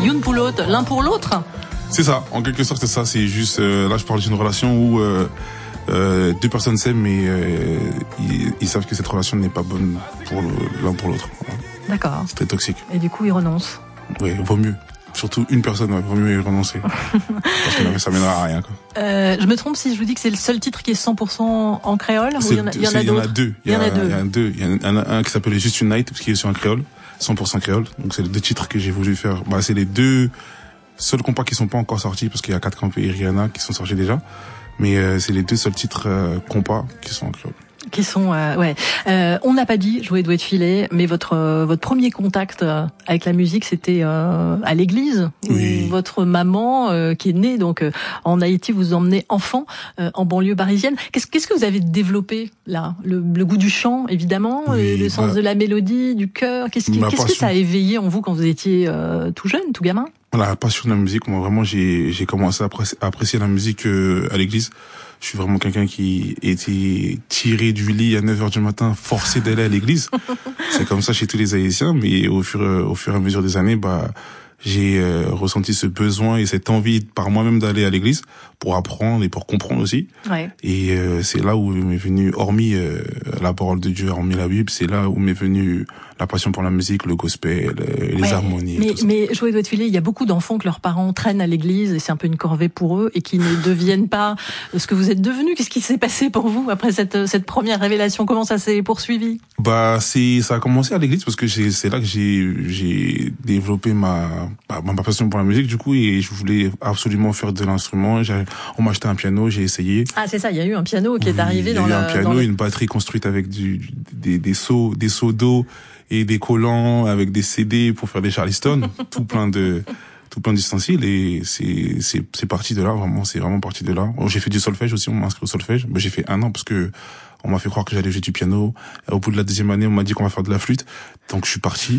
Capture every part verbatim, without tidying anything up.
Youn pour l'autre, l'un pour l'autre. C'est ça, en quelque sorte c'est ça, c'est juste, euh, là je parle d'une relation où euh, euh, deux personnes s'aiment mais euh, ils, ils savent que cette relation n'est pas bonne pour le, l'un pour l'autre. Voilà. D'accord. C'est très toxique. Et du coup ils renoncent. Oui, vaut mieux. Surtout une personne, ouais, vaut mieux y renoncer. Parce que ça mènera à rien, quoi. Euh, je me trompe si je vous dis que c'est le seul titre qui est cent pour cent en créole ou il y en a, il y en a Il y en a d'autres? deux. Il y en a deux. Il y en a deux. Il y en a un qui s'appelle Just Unite, qui est sur un créole, cent pour cent créole. Donc c'est les deux titres que j'ai voulu faire. Bah, c'est les deux seuls compas qui sont pas encore sortis parce qu'il y a quatre Campé et Rihanna qui sont sortis déjà. Mais euh, c'est les deux seuls titres euh, compas qui sont en créole. Qui sont euh, ouais. Euh, on n'a pas dit jouer doigt de filet, mais votre euh, votre premier contact euh, avec la musique c'était euh, à l'église. Oui. Où votre maman euh, qui est née donc euh, en Haïti vous emmenez enfant euh, en banlieue parisienne. Qu'est-ce qu'est-ce que vous avez développé là? Le, le goût du chant évidemment, oui, le sens bah, de la mélodie, du cœur. Qu'est-ce qui, qu'est-ce que ça a éveillé en vous quand vous étiez euh, tout jeune, tout gamin? La passion de la musique, moi vraiment j'ai j'ai commencé à apprécier, à apprécier la musique euh, à l'église. Je suis vraiment quelqu'un qui était tiré du lit à neuf heures du matin, forcé d'aller à l'église. C'est comme ça chez tous les Haïtiens, mais au fur au fur et à mesure des années, bah j'ai euh, ressenti ce besoin et cette envie par moi-même d'aller à l'église pour apprendre et pour comprendre aussi. Ouais. Et euh, c'est là où m'est venu, hormis euh, la parole de Dieu, hormis la Bible, c'est là où m'est venu la passion pour la musique, le gospel, euh, les ouais, harmonies. Mais, tout ça. mais jouer doigt de filet, il y a beaucoup d'enfants que leurs parents traînent à l'église et c'est un peu une corvée pour eux et qui ne deviennent pas ce que vous êtes devenu. Qu'est-ce qui s'est passé pour vous après cette cette première révélation? Comment ça s'est poursuivi? Bah c'est ça a commencé à l'église parce que j'ai, c'est là que j'ai j'ai développé ma bah, ma passion pour la musique du coup et je voulais absolument faire de l'instrument. J'ai, on m'a acheté un piano, j'ai essayé. Ah c'est ça, il y a eu un piano qui oui, est arrivé dans le. Il y a eu le, un piano, le... une batterie construite avec du des des seaux des seaux d'eau et des collants avec des C D pour faire des Charleston, tout plein de tout plein d'ustensiles et c'est c'est c'est parti de là vraiment, c'est vraiment parti de là. Bon, j'ai fait du solfège aussi, on m'a inscrit au solfège. Ben, j'ai fait un an parce que on m'a fait croire que j'allais jouer du piano. Au bout de la deuxième année, on m'a dit qu'on va faire de la flûte. Donc je suis parti.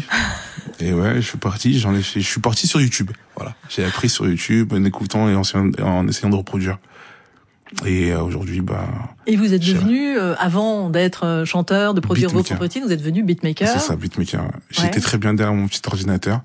Et ouais, je suis parti, j'en ai fait, je suis parti sur YouTube. Voilà. J'ai appris sur YouTube en écoutant et en, en essayant de reproduire. Et euh, aujourd'hui, bah. Et vous êtes devenu, euh, avant d'être euh, chanteur, de produire vos propres titres, vous êtes devenu beatmaker. C'est ça, beatmaker. J'étais ouais. très bien derrière mon petit ordinateur.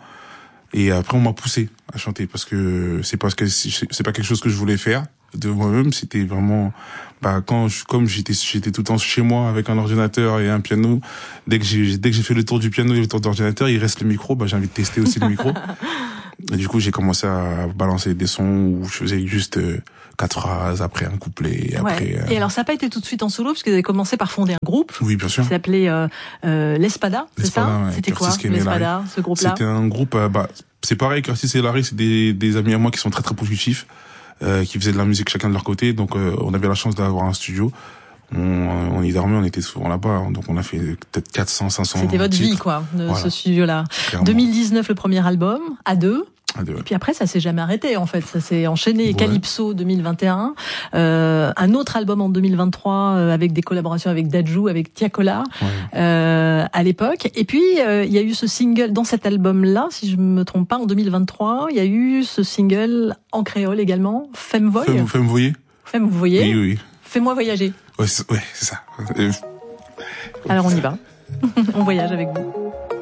Et après, on m'a poussé à chanter parce que c'est parce que c'est pas quelque chose que je voulais faire de moi-même. C'était vraiment, bah, quand je, comme j'étais, j'étais tout le temps chez moi avec un ordinateur et un piano. Dès que j'ai, dès que j'ai fait le tour du piano et le tour de l'ordinateur, il reste le micro. Bah, j'ai envie de tester aussi le micro. Et du coup, j'ai commencé à balancer des sons où je faisais juste euh, quatre phrases, après un couplet, après... Ouais. Euh... Et alors, ça n'a pas été tout de suite en solo, parce que vous avez commencé par fonder un groupe. Oui, bien sûr. Qui s'appelait euh, euh, L'Espada, c'est ça ouais, C'était quoi, L'Espada, ce groupe-là? C'était un groupe, euh, bah, c'est pareil, Curtis et Larry, c'est des, des amis à moi qui sont très très positifs, euh, qui faisaient de la musique chacun de leur côté, donc euh, on avait la chance d'avoir un studio. On, on y dormait, on était souvent là-bas, donc on a fait peut-être quatre cents, cinq cents C'était votre titres. vie, quoi, de voilà. ce studio-là. Clairement. deux mille dix-neuf, le premier album, à deux. Et puis après, ça s'est jamais arrêté, en fait. Ça s'est enchaîné. Ouais. Calypso deux mille vingt et un. Euh, un autre album en deux mille vingt-trois, euh, avec des collaborations avec Dadju, avec Tiakola, ouais. euh, à l'époque. Et puis, euh, il y a eu ce single, dans cet album-là, si je me trompe pas, en deux mille vingt-trois, il y a eu ce single en créole également, Femme Voy. Femme, Femme Voyer. Femme Voyer. Oui, oui. Fais-moi voyager. Ouais, c'est, ouais, c'est ça. Euh... Alors, on y va. On voyage avec vous.